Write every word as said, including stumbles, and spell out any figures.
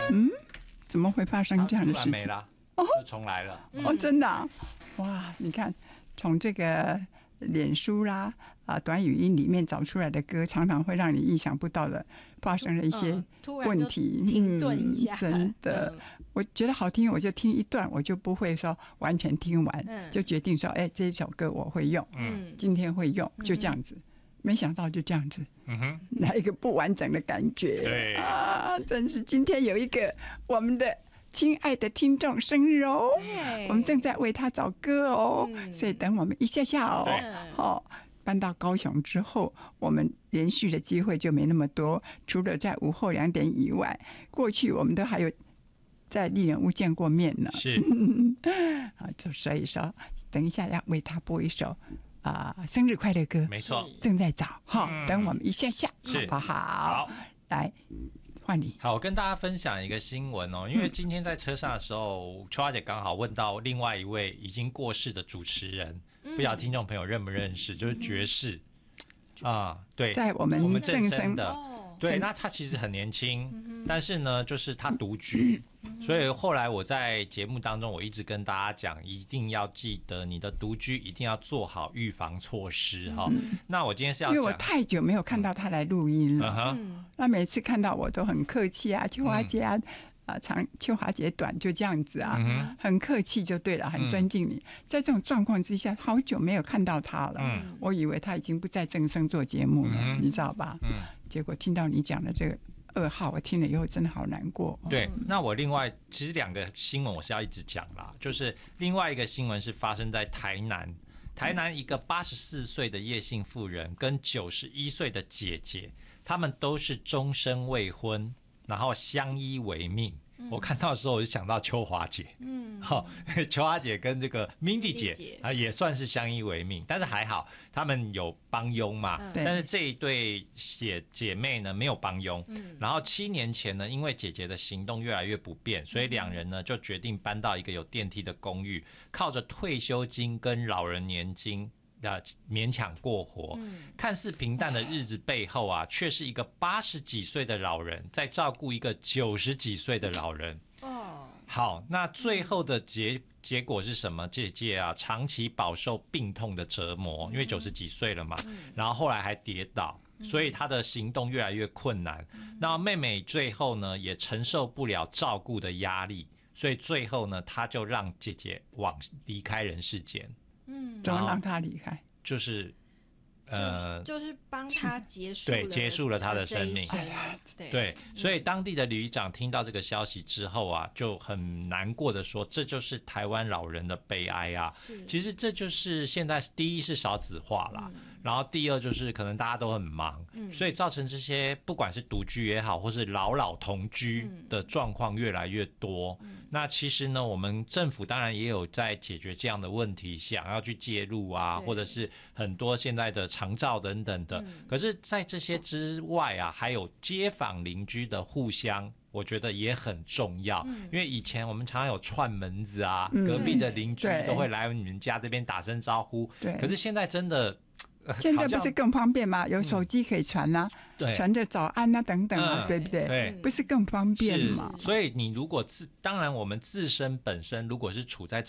嗯，怎么会发生这样的事情？ 没了，哦，就重来了。 哦，真的、啊，哇！你看，从这个脸书啦啊短语音里面找出来的歌，常常会让你意想不到的发生了一些问题， 嗯、停顿一下。 嗯、真的、嗯，我觉得好听，我就听一段，我就不会说完全听完，嗯、就决定说，哎，这一首歌我会用，嗯，今天会用，就这样子。嗯，没想到就这样子，嗯哼，来一个不完整的感觉，对啊，真是今天有一个我们的亲爱的听众生日哦，我们正在为他找歌哦，嗯、所以等我们一下下哦，好、哦，搬到高雄之后，我们连续的机会就没那么多，除了在午后两点以外，过去我们都还有在丽人屋见过面呢， 是， 啊，就所以说，等一下要为他播一首。啊、呃，生日快乐歌， 没错， 正在找哈、嗯，等我们一下下，好不好？ 好， 来换你。 好，我跟大家分享一个新闻哦，因为今天在车上的时候，秋、嗯、花姐刚好问到另外一位已经过世的主持人，嗯、不晓得听众朋友认不认识，就是爵士、嗯、啊，对， 在我们我们正声的。 哦对，那他其实很年轻，嗯、但是呢，就是他独居、嗯，所以后来我在节目当中，我一直跟大家讲，一定要记得你的独居一定要做好预防措施哈、嗯。那我今天是要讲， 因为我太久没有看到他来录音了，嗯、那每次看到我都很客气啊，秋华姐啊。嗯啊，长秋华姐短就这样子啊、嗯，很客气就对了，很尊敬你。嗯、在这种状况之下，好久没有看到他了，嗯、我以为他已经不在正声做节目了，嗯、你知道吧？嗯，结果听到你讲的这个噩耗，我听了以后真的好难过。 对，那我另外其实两个新闻我是要一直讲啦，就是另外一个新闻是发生在台南，台南一个八十四岁的叶姓妇人跟九十一岁的姐姐，他们都是终身未婚。然后相依为命、嗯，我看到的时候我就想到秋华姐，嗯，好、哦，秋华姐跟这个 Mindy 姐啊也算是相依为命，但是还好他们有帮佣嘛，嗯、但是这一对姐姐妹呢没有帮佣，嗯，然后七年前呢，因为姐姐的行动越来越不便，所以两人呢就决定搬到一个有电梯的公寓，靠着退休金跟老人年金。呃，勉强过活、嗯，看似平淡的日子背后啊，却是一个八十几岁的老人在照顾一个九十几岁的老人。哦，好，那最后的结结果是什么？姐姐啊，长期饱受病痛的折磨，因为九十几岁了嘛、嗯，然后后来还跌倒，所以她的行动越来越困难。嗯、那妹妹最后呢，也承受不了照顾的压力，所以最后呢，她就让姐姐往离开人世间。 嗯，怎么让他离开？ 就是，呃， 就, 就是帮他结束了对结束了他的生命， 对对，所以当地的旅长听到这个消息之后啊，就很难过的说，这就是台湾老人的悲哀啊。其实这就是现在第一是少子化啦、嗯，然后第二就是可能大家都很忙，嗯、所以造成这些不管是独居也好，或是老老同居的状况越来越多。嗯、那其实呢，我们政府当然也有在解决这样的问题，想要去介入啊，或者是很多现在的长照等等的。嗯、可是，在这些之外啊，还有街坊邻居的互相。我觉得也很重要、嗯，因为以前我们常常有串门子啊，嗯、隔壁的邻居都会来你们家这边打声招呼。对，可是现在真的，呃、 现在不是更方便吗？有手机可以传啊，嗯、传着早安啊等等啊，嗯、对不对？对，不是更方便吗？ 所以你如果自，当然我们自身本身如果是处在